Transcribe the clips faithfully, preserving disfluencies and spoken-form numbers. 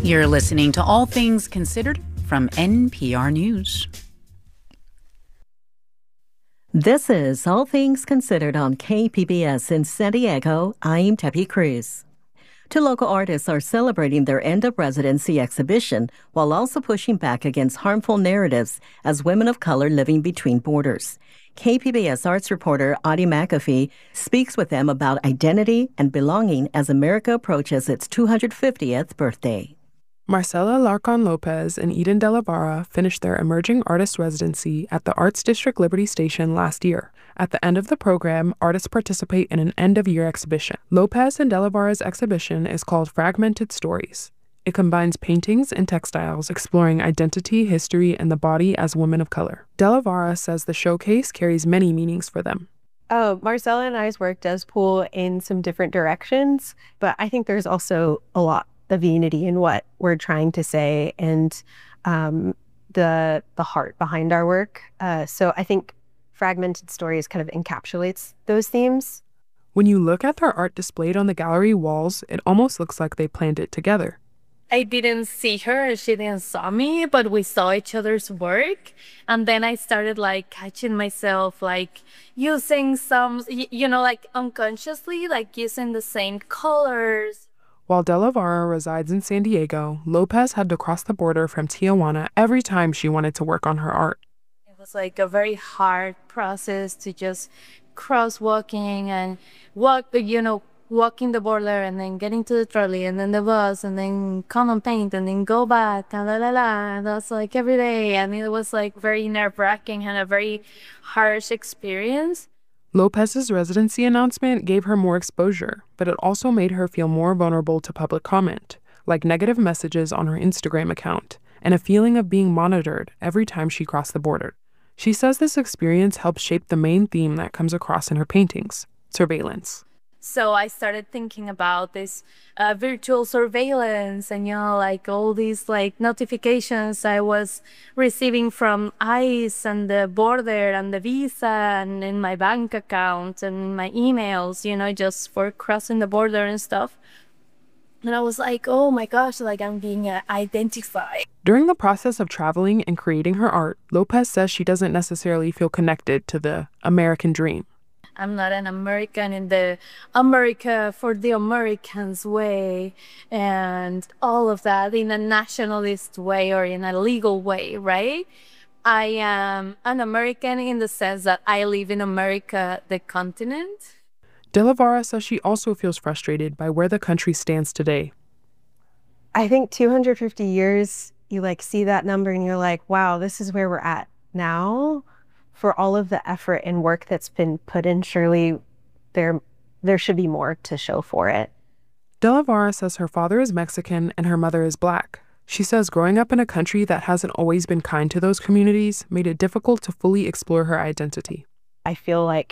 You're listening to All Things Considered from N P R News. This is All Things Considered on K P B S in San Diego. I'm Debbie Cruz. Two local artists are celebrating their end of residency exhibition while also pushing back against harmful narratives as women of color living between borders. K P B S arts reporter Audie McAfee speaks with them about identity and belonging as America approaches its two hundred fiftieth birthday. Marcela Larcon Lopez and Eden De La Barra finished their Emerging Artist Residency at the Arts District Liberty Station last year. At the end of the program, artists participate in an end-of-year exhibition. Lopez and De La Barra's exhibition is called Fragmented Stories. It combines paintings and textiles exploring identity, history, and the body as women of color. De La Barra says the showcase carries many meanings for them. Oh, Marcela and I's work does pull in some different directions, but I think there's also a lot of unity in what we're trying to say and um, the the heart behind our work. Uh, so I think Fragmented Stories kind of encapsulates those themes. When you look at their art displayed on the gallery walls, it almost looks like they planned it together. I didn't see her, she didn't saw me, but we saw each other's work. And then I started like catching myself like using some, you know, like unconsciously, like using the same colors. While De La Barra resides in San Diego, Lopez had to cross the border from Tijuana every time she wanted to work on her art. It was like a very hard process to just cross walking and walk, you know, walking the border and then getting to the trolley and then the bus and then come and paint and then go back and la la la. And that's like every day. And it was like very nerve-wracking and a very harsh experience. Lopez's residency announcement gave her more exposure, but it also made her feel more vulnerable to public comment, like negative messages on her Instagram account, and a feeling of being monitored every time she crossed the border. She says this experience helped shape the main theme that comes across in her paintings: surveillance. So I started thinking about this uh, virtual surveillance and, you know, like all these like notifications I was receiving from ICE and the border and the visa and in my bank account and my emails, you know, just for crossing the border and stuff. And I was like, oh my gosh, like I'm being uh, identified. During the process of traveling and creating her art, Lopez says she doesn't necessarily feel connected to the American dream. I'm not an American in the America for the Americans way and all of that in a nationalist way or in a legal way, right? I am an American in the sense that I live in America, the continent. De La Barra says she also feels frustrated by where the country stands today. I think two hundred fifty years, you like see that number and you're like, wow, this is where we're at now. For all of the effort and work that's been put in, surely there there should be more to show for it. De La Barra says her father is Mexican and her mother is Black. She says growing up in a country that hasn't always been kind to those communities made it difficult to fully explore her identity. I feel like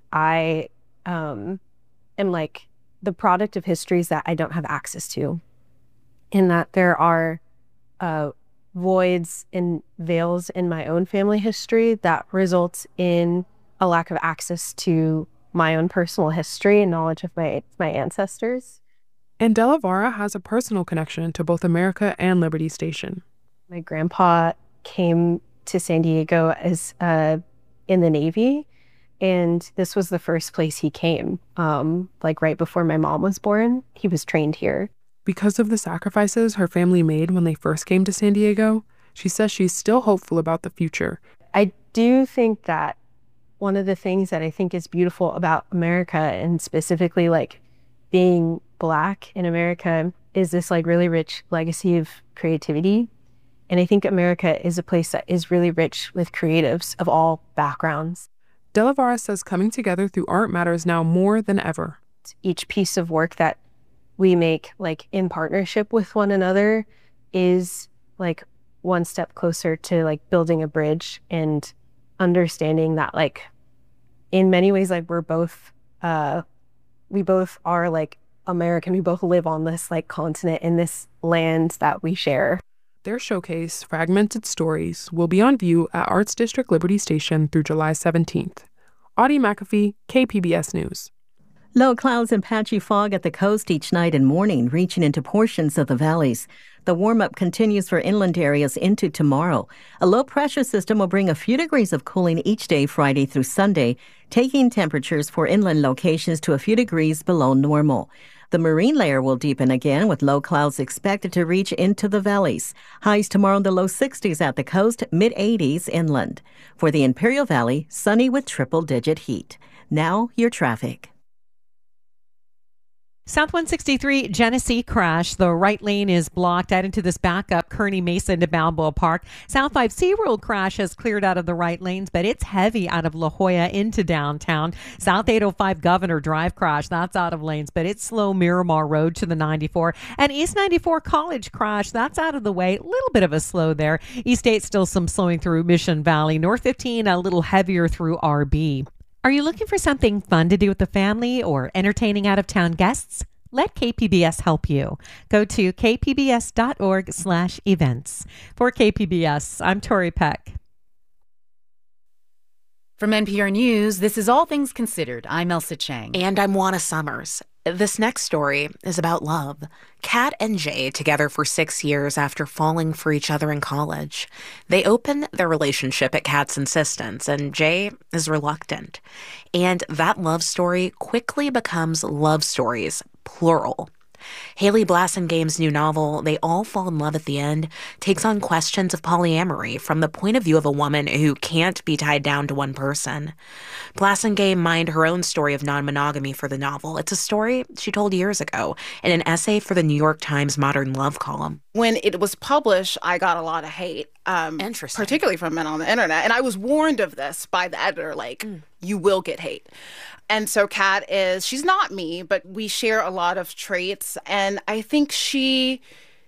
I um, am like the product of histories that I don't have access to, in that there are uh, voids and veils in my own family history that results in a lack of access to my own personal history and knowledge of my my ancestors. And De La Barra has a personal connection to both America and Liberty Station. My grandpa came to San Diego as uh, in the Navy, and this was the first place he came. Um, like right before my mom was born, he was trained here. Because of the sacrifices her family made when they first came to San Diego, she says she's still hopeful about the future. I do think that one of the things that I think is beautiful about America, and specifically like being Black in America, is this like really rich legacy of creativity. And I think America is a place that is really rich with creatives of all backgrounds. De La Barra says coming together through art matters now more than ever. Each piece of work that we make like in partnership with one another is like one step closer to like building a bridge and understanding that like in many ways like we're both uh we both are like American. We both live on this like continent in this land that we share. Their showcase, Fragmented Stories, will be on view at Arts District Liberty Station through July seventeenth. Audie McAfee, K P B S News. Low clouds and patchy fog at the coast each night and morning, reaching into portions of the valleys. The warm-up continues for inland areas into tomorrow. A low-pressure system will bring a few degrees of cooling each day Friday through Sunday, taking temperatures for inland locations to a few degrees below normal. The marine layer will deepen again, with low clouds expected to reach into the valleys. Highs tomorrow in the low sixties at the coast, mid-eighties inland. For the Imperial Valley, sunny with triple-digit heat. Now, your traffic. South one sixty-three Genesee crash. The right lane is blocked out into this backup Kearney Mesa to Balboa Park. South five SeaWorld crash has cleared out of the right lanes, but it's heavy out of La Jolla into downtown. South eight oh five Governor Drive crash. That's out of lanes, but it's slow Miramar Road to the ninety-four. And East ninety-four College crash. That's out of the way. A little bit of a slow there. East eight still some slowing through Mission Valley. North fifteen a little heavier through R B. Are you looking for something fun to do with the family or entertaining out-of-town guests? Let K P B S help you. Go to k p b s dot org slash events. For K P B S, I'm Tori Peck. From N P R News, this is All Things Considered. I'm Elsa Chang. And I'm Juana Summers. This next story is about love. Kat and Jay together for six years after falling for each other in college. They open their relationship at Kat's insistence, and Jay is reluctant. And that love story quickly becomes love stories, plural. Haley Blassingame's new novel, They All Fall in Love at the End, takes on questions of polyamory from the point of view of a woman who can't be tied down to one person. Blassingame mined her own story of non-monogamy for the novel. It's a story she told years ago in an essay for the New York Times Modern Love column. When it was published, I got a lot of hate, um, Interesting. particularly from men on the internet. And I was warned of this by the editor, like, mm. you will get hate. And so Kat is, she's not me, but we share a lot of traits. And I think she,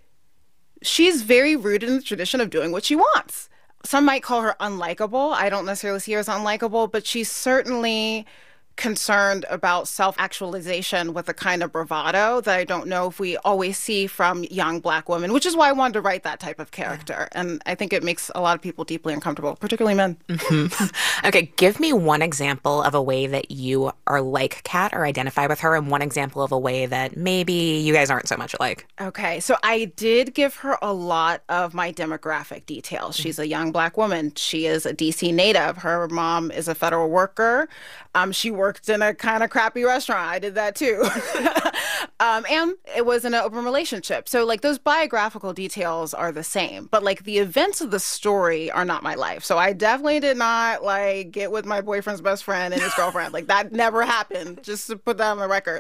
she's very rooted in the tradition of doing what she wants. Some might call her unlikable. I don't necessarily see her as unlikable, but she's certainly concerned about self-actualization with a kind of bravado that I don't know if we always see from young Black women, which is why I wanted to write that type of character. Yeah. And I think it makes a lot of people deeply uncomfortable, particularly men. Mm-hmm. Okay, give me one example of a way that you are like Kat or identify with her, and one example of a way that maybe you guys aren't so much alike. Okay, so I did give her a lot of my demographic details. Mm-hmm. She's a young Black woman. She is a D C native. Her mom is a federal worker. Um, she worked in a kind of crappy restaurant. I did that too. um, and it was in an open relationship. So like those biographical details are the same, but like the events of the story are not my life. So I definitely did not like get with my boyfriend's best friend and his girlfriend. Like that never happened, just to put that on the record.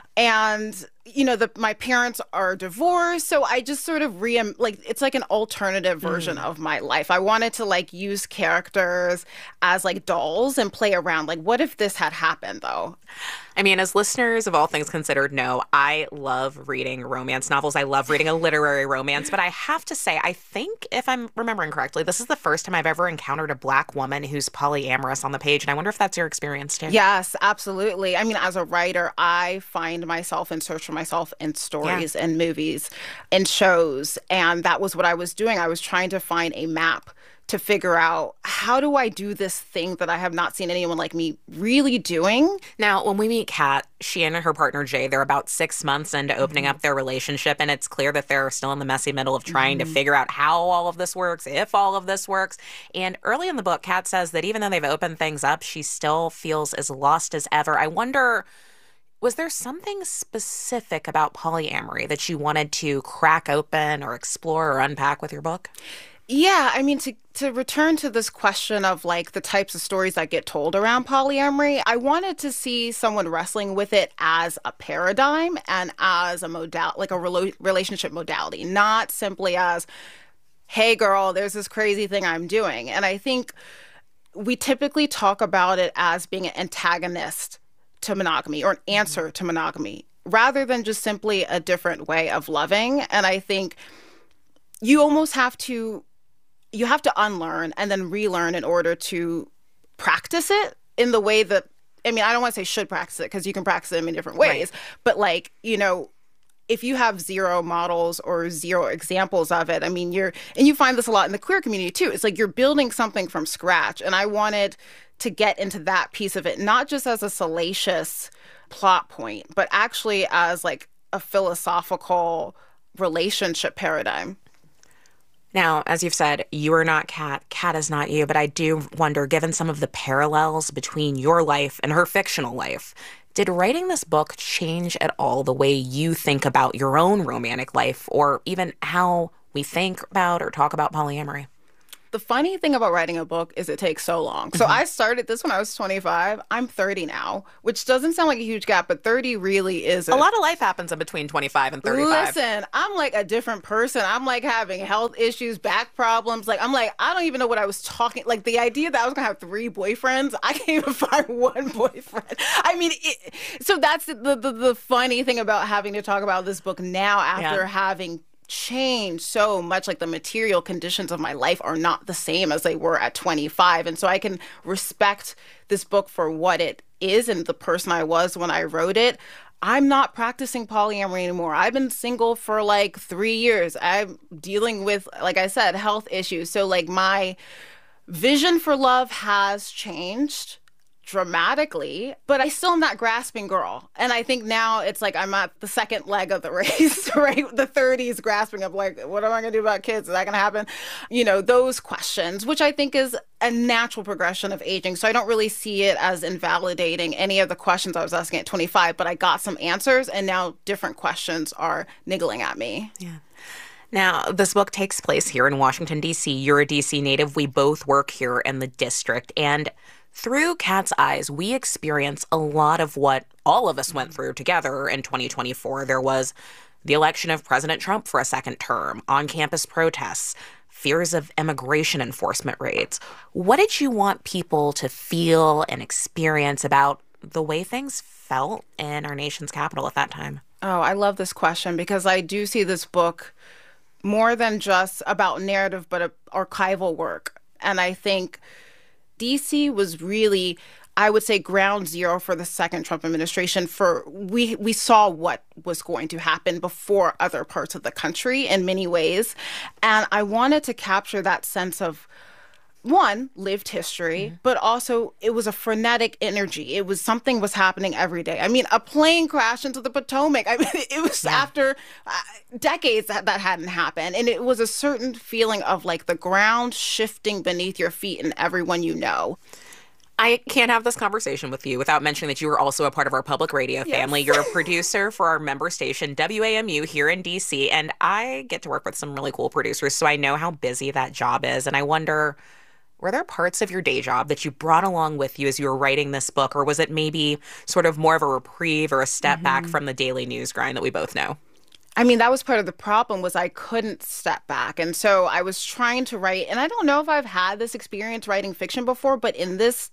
And, you know, the my parents are divorced. So I just sort of re like it's like an alternative version mm. of my life. I wanted to like use characters as like dolls and play around. Like, what if this had happened, though? I mean, as listeners of All Things Considered know, I love reading romance novels. I love reading a literary romance. But I have to say, I think, if I'm remembering correctly, this is the first time I've ever encountered a Black woman who's polyamorous on the page. And I wonder if that's your experience, too. Yes, absolutely. I mean, as a writer, I find myself and search for myself in stories yeah. and movies and shows. And that was what I was doing. I was trying to find a map to figure out, how do I do this thing that I have not seen anyone like me really doing? Now, when we meet Kat, she and her partner Jay, they're about six months into opening mm-hmm. up their relationship, and it's clear that they're still in the messy middle of trying mm-hmm. to figure out how all of this works, if all of this works. And early in the book, Kat says that even though they've opened things up, she still feels as lost as ever. I wonder, was there something specific about polyamory that you wanted to crack open or explore or unpack with your book? Yeah, I mean, to to return to this question of like the types of stories that get told around polyamory, I wanted to see someone wrestling with it as a paradigm and as a modal, like a relo- relationship modality, not simply as, hey, girl, there's this crazy thing I'm doing. And I think we typically talk about it as being an antagonist to monogamy or an answer to monogamy, rather than just simply a different way of loving. And I think you almost have to you have to unlearn and then relearn in order to practice it in the way that, I mean, I don't want to say should practice it because you can practice it in many different ways, right. But like, you know, if you have zero models or zero examples of it, I mean, you're, and you find this a lot in the queer community too. It's like you're building something from scratch. And I wanted to get into that piece of it, not just as a salacious plot point, but actually as like a philosophical relationship paradigm. Now, as you've said, you are not Kat. Kat is not you. But I do wonder, given some of the parallels between your life and her fictional life, did writing this book change at all the way you think about your own romantic life, or even how we think about or talk about polyamory? The funny thing about writing a book is it takes so long. So mm-hmm. I started this when I was twenty-five. I'm thirty now, which doesn't sound like a huge gap, but thirty really is a, a lot of life happens in between twenty-five and thirty-five. Listen, I'm like a different person. I'm like having health issues, back problems. Like, I'm like, I don't even know what I was talking. Like, the idea that I was going to have three boyfriends, I can't even find one boyfriend. I mean, it, so that's the, the, the funny thing about having to talk about this book now after yeah. having changed so much. Like, the material conditions of my life are not the same as they were at twenty-five. And so I can respect this book for what it is and the person I was when I wrote it. I'm not practicing polyamory anymore. I've been single for like three years. I'm dealing with, like I said, health issues. So like my vision for love has changed dramatically, but I still am that grasping girl. And I think now it's like I'm at the second leg of the race, right? The thirties grasping of like, what am I going to do about kids? Is that going to happen? You know, those questions, which I think is a natural progression of aging. So I don't really see it as invalidating any of the questions I was asking at twenty-five, but I got some answers and now different questions are niggling at me. Yeah. Now, this book takes place here in Washington, D C. You're a D C native. We both work here in the district. And through Kat's eyes, we experience a lot of what all of us went through together in twenty twenty-four. There was the election of President Trump for a second term, on-campus protests, fears of immigration enforcement raids. What did you want people to feel and experience about the way things felt in our nation's capital at that time? Oh, I love this question because I do see this book more than just about narrative, but a, archival work. And I think D C was really, I would say, ground zero for the second Trump administration. For we we saw what was going to happen before other parts of the country in many ways. And I wanted to capture that sense of, one, lived history, mm-hmm. but also it was a frenetic energy. It was something was happening every day. I mean, a plane crashed into the Potomac. I mean, it was yeah. after uh, decades that that hadn't happened. And it was a certain feeling of like the ground shifting beneath your feet and everyone you know. I can't have this conversation with you without mentioning that you are also a part of our public radio family. Yes. You're a producer for our member station, W A M U, here in D C. And I get to work with some really cool producers, so I know how busy that job is. And I wonder, were there parts of your day job that you brought along with you as you were writing this book, or was it maybe sort of more of a reprieve or a step mm-hmm. back from the daily news grind that we both know? I mean, that was part of the problem was I couldn't step back. And so I was trying to write, and I don't know if I've had this experience writing fiction before, but in this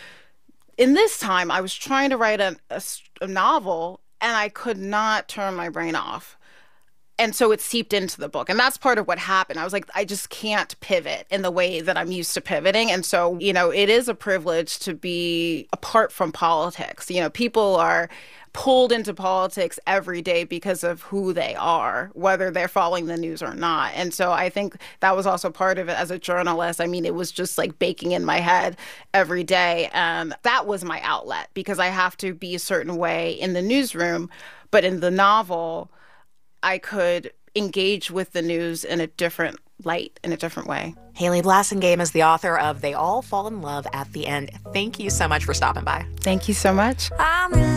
in this time, I was trying to write a, a, a novel, and I could not turn my brain off. And so it seeped into the book. And that's part of what happened. I was like, I just can't pivot in the way that I'm used to pivoting. And so, you know, it is a privilege to be apart from politics. You know, people are pulled into politics every day because of who they are, whether they're following the news or not. And so I think that was also part of it as a journalist. I mean, it was just like baking in my head every day. And that was my outlet because I have to be a certain way in the newsroom. But in the novel, I could engage with the news in a different light, in a different way. Haley Blassingame is the author of They All Fall in Love at the End. Thank you so much for stopping by. Thank you so much. I'm in